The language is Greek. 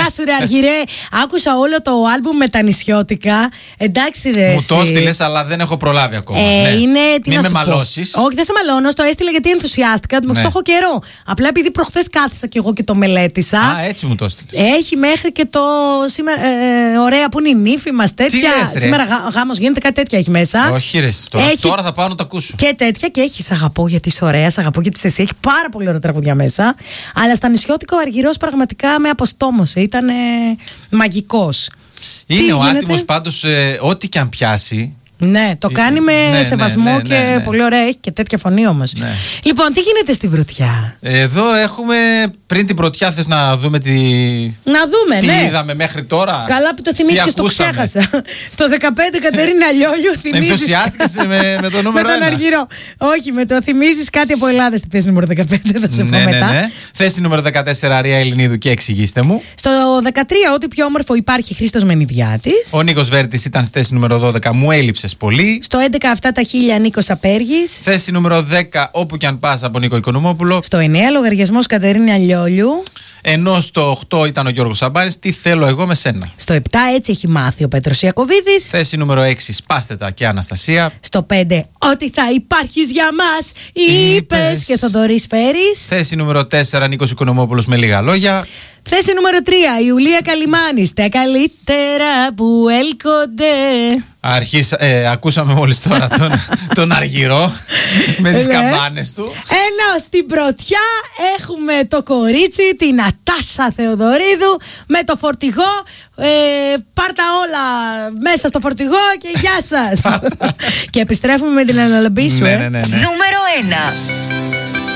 Γεια σου, ρε Αργυρέ. Άκουσα όλο το άλμπουμ με τα νησιώτικα. Εντάξει, ρε. Μου το έστειλες, αλλά δεν έχω προλάβει ακόμα. Είναι, τι μην να με σου πω. μαλώσεις. Όχι, δεν σε μαλώνω. Το έστειλε γιατί ενθουσιάστηκα. Το έχω καιρό. Απλά επειδή προχθές κάθισα κι εγώ και το μελέτησα. Α, έτσι μου το έστειλες. Έχει μέχρι και το σήμερα. Ωραία που είναι η νύφη μας, τέτοια. Σήμερα γάμος γίνεται, κάτι τέτοια έχει μέσα. Όχι, ρε. Τώρα θα πάω να το ακούσω. Και τέτοια και έχει. Σ' αγαπώ γιατί είσαι ωραία, σ' αγαπώ γιατί είσαι εσύ. Έχει πάρα πολύ ωραία τραγουδιά μέσα. Αλλά στα νησιώτικα ο Αργυρός πραγματικά με αποστόμωσε. Ήταν μαγικός. Είναι ο άτιμος πάντως, ό,τι και αν πιάσει. Ναι, το κάνει με σεβασμό και πολύ ωραία. Έχει και τέτοια φωνή όμως. Ναι. Λοιπόν, τι γίνεται στην πρωτιά? Εδώ έχουμε πριν την πρωτιά. Θες να δούμε τι. Να δούμε, τι είδαμε μέχρι τώρα. Καλά που το θυμήθηκες, το ξέχασα. Στο 15 Κατερίνα Λιόλιου θυμίζεις. Ενθουσιάστηκες με το νούμερο 1. Με τον Αργυρό. Όχι, με το θυμίζεις κάτι από Ελλάδα στη θέση νούμερο 15. Θα σε πω μετά. Ναι. Θέση νούμερο 14 Αρία Ελληνίδου και εξηγήστε μου. Στο 13 ό,τι πιο όμορφο υπάρχει Χρήστος Μενιδιάτης. Ο Νίκος Βέρτης ήταν στη θέση νούμερο 12. Μου έλειψες πολύ. Στο 11 αυτά τα χίλια Νίκος Απέργης. Θέση νούμερο 10 όπου κι αν πας από Νίκο Οικονομόπουλο. Στο 9 λογαριασμός Κατερίνα Λιόλιου. Ενώ στο 8 ήταν ο Γιώργος Σαμπάρης. Τι θέλω εγώ με σένα. Στο 7 έτσι έχει μάθει ο Πέτρος Ιακωβίδης. Θέση νούμερο 6 Σπάστε τα και Αναστασία. Στο 5 ότι θα υπάρχεις για μας είπες και Θοδωρής Φέρης. Θέση νούμερο 4 Νίκος Οικονομόπουλος με λίγα λόγια. Θέση νούμερο 3 Ιουλία Καλιμάνης. Τα καλύτερα που έλκονται. Ακούσαμε μόλις τώρα τον Αργυρό με τις καμπάνες του. Ενώ στην πρωτιά έχουμε το κορίτσι, την Νατάσα Θεοδωρίδου με το φορτηγό. Πάρτα όλα μέσα στο φορτηγό και γεια σας. Και επιστρέφουμε με την αναλαμπή σου. Ναι. Νούμερο 1.